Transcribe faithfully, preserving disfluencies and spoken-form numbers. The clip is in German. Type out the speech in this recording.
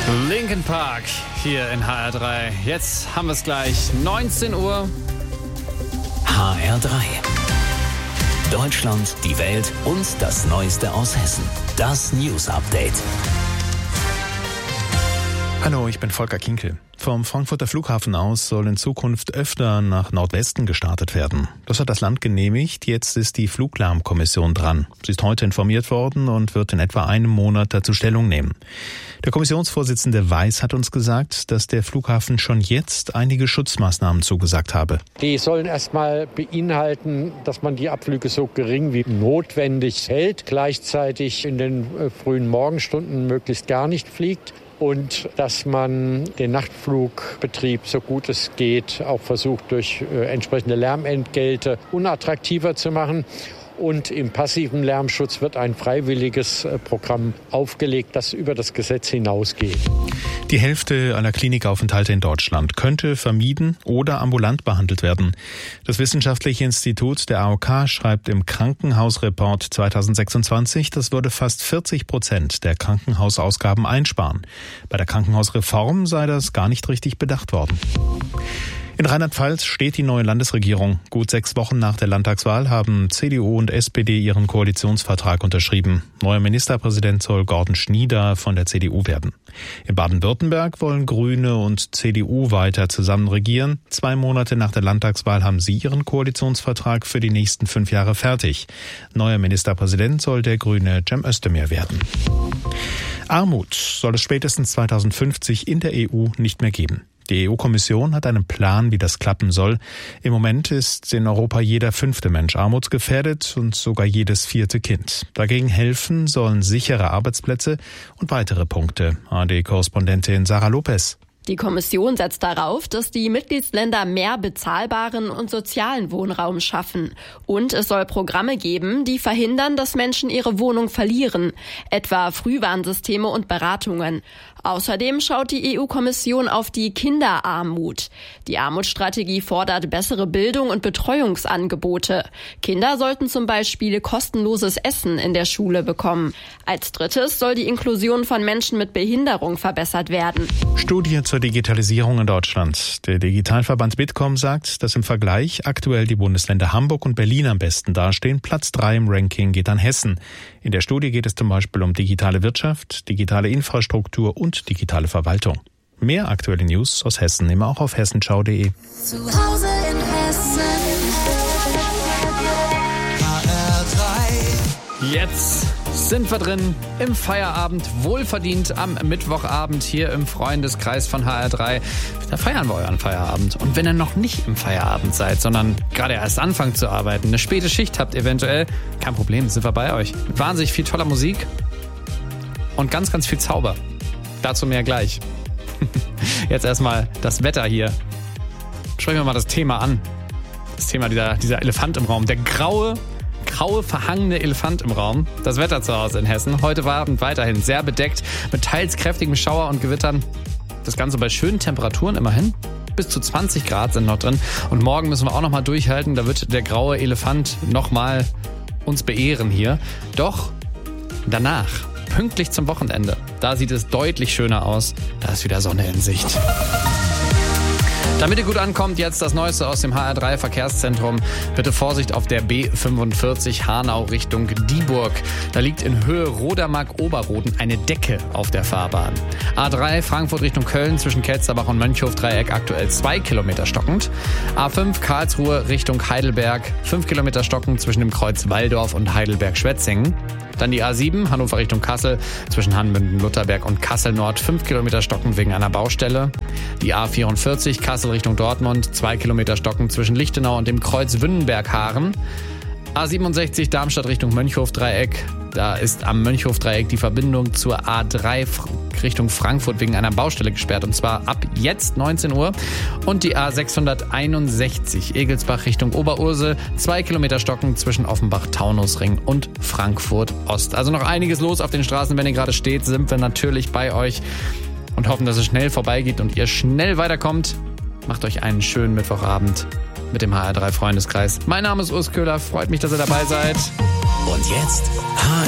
Linkin Park hier in H R drei. Jetzt haben wir es gleich. neunzehn Uhr. H R drei. Deutschland, die Welt und das Neueste aus Hessen. Das News Update. Hallo, ich bin Volker Kinkel. Vom Frankfurter Flughafen aus soll in Zukunft öfter nach Nordwesten gestartet werden. Das hat das Land genehmigt. Jetzt ist die Fluglärmkommission dran. Sie ist heute informiert worden und wird in etwa einem Monat dazu Stellung nehmen. Der Kommissionsvorsitzende Weiß hat uns gesagt, dass der Flughafen schon jetzt einige Schutzmaßnahmen zugesagt habe. Die sollen erstmal beinhalten, dass man die Abflüge so gering wie notwendig hält, gleichzeitig in den frühen Morgenstunden möglichst gar nicht fliegt. Und dass man den Nachtflugbetrieb, so gut es geht, auch versucht, durch äh, entsprechende Lärmentgelte unattraktiver zu machen. Und im passiven Lärmschutz wird ein freiwilliges äh, Programm aufgelegt, das über das Gesetz hinausgeht. Die Hälfte aller Klinikaufenthalte in Deutschland könnte vermieden oder ambulant behandelt werden. Das Wissenschaftliche Institut der A O K schreibt im Krankenhausreport zweitausendsechsundzwanzig, das würde fast vierzig Prozent der Krankenhausausgaben einsparen. Bei der Krankenhausreform sei das gar nicht richtig bedacht worden. In Rheinland-Pfalz steht die neue Landesregierung. Gut sechs Wochen nach der Landtagswahl haben C D U und S P D ihren Koalitionsvertrag unterschrieben. Neuer Ministerpräsident soll Gordon Schnieder von der C D U werden. In Baden-Württemberg wollen Grüne und C D U weiter zusammen regieren. Zwei Monate nach der Landtagswahl haben sie ihren Koalitionsvertrag für die nächsten fünf Jahre fertig. Neuer Ministerpräsident soll der Grüne Cem Özdemir werden. Armut soll es spätestens zweitausendfünfzig in der E U nicht mehr geben. Die E U-Kommission hat einen Plan, wie das klappen soll. Im Moment ist in Europa jeder fünfte Mensch armutsgefährdet und sogar jedes vierte Kind. Dagegen helfen sollen sichere Arbeitsplätze und weitere Punkte. A R D-Korrespondentin Sarah Lopez. Die Kommission setzt darauf, dass die Mitgliedsländer mehr bezahlbaren und sozialen Wohnraum schaffen. Und es soll Programme geben, die verhindern, dass Menschen ihre Wohnung verlieren, etwa Frühwarnsysteme und Beratungen. Außerdem schaut die E U-Kommission auf die Kinderarmut. Die Armutsstrategie fordert bessere Bildung und Betreuungsangebote. Kinder sollten zum Beispiel kostenloses Essen in der Schule bekommen. Als drittes soll die Inklusion von Menschen mit Behinderung verbessert werden. Studie zur Digitalisierung in Deutschland. Der Digitalverband Bitkom sagt, dass im Vergleich aktuell die Bundesländer Hamburg und Berlin am besten dastehen. Platz drei im Ranking geht an Hessen. In der Studie geht es zum Beispiel um digitale Wirtschaft, digitale Infrastruktur und digitale Verwaltung. Mehr aktuelle News aus Hessen immer auch auf hessenschau punkt de. Zu Hause in Hessen. H R drei. Jetzt sind wir drin im Feierabend, wohlverdient am Mittwochabend hier im Freundeskreis von H R drei. Da feiern wir euren Feierabend. Und wenn ihr noch nicht im Feierabend seid, sondern gerade erst anfangt zu arbeiten, eine späte Schicht habt eventuell, kein Problem, sind wir bei euch. Mit wahnsinnig viel toller Musik und ganz, ganz viel Zauber. Dazu mehr gleich. Jetzt erstmal das Wetter hier. Sprechen wir mal das Thema an. Das Thema dieser, dieser Elefant im Raum. Der graue, graue, verhangene Elefant im Raum. Das Wetter zu Hause in Hessen. Heute Abend weiterhin sehr bedeckt mit teils kräftigem Schauer und Gewittern. Das Ganze bei schönen Temperaturen immerhin. Bis zu zwanzig Grad sind noch drin. Und morgen müssen wir auch noch mal durchhalten. Da wird der graue Elefant noch mal uns beehren hier. Doch danach, pünktlich zum Wochenende, da sieht es deutlich schöner aus. Da ist wieder Sonne in Sicht. Damit ihr gut ankommt, jetzt das Neueste aus dem H R drei Verkehrszentrum. Bitte Vorsicht auf der B fünfundvierzig Hanau Richtung Dieburg. Da liegt in Höhe Rodermark-Oberroden eine Decke auf der Fahrbahn. A drei Frankfurt Richtung Köln zwischen Kelsterbach und Mönchhof-Dreieck aktuell zwei Kilometer stockend. A fünf Karlsruhe Richtung Heidelberg, fünf Kilometer stockend zwischen dem Kreuz Walldorf und Heidelberg-Schwetzingen. Dann die A sieben Hannover Richtung Kassel zwischen Hanmünden-Lutherberg und Kassel Nord, fünf Kilometer stockend wegen einer Baustelle. Die A vierundvierzig Kassel Richtung Dortmund, zwei Kilometer stockend zwischen Lichtenau und dem Kreuz Wünnenberg-Haaren. A siebenundsechzig Darmstadt Richtung Mönchhof-Dreieck. Da ist am Mönchhof-Dreieck die Verbindung zur A drei Richtung Frankfurt wegen einer Baustelle gesperrt. Und zwar ab jetzt neunzehn Uhr. Und die A sechshunderteinundsechzig Egelsbach Richtung Oberursel. Zwei Kilometer stockend zwischen Offenbach-Taunusring und Frankfurt Ost. Also noch einiges los auf den Straßen. Wenn ihr gerade steht, sind wir natürlich bei euch und hoffen, dass es schnell vorbeigeht und ihr schnell weiterkommt. Macht euch einen schönen Mittwochabend mit dem H R drei Freundeskreis. Mein Name ist Urs Köhler, freut mich, dass ihr dabei seid. Und jetzt H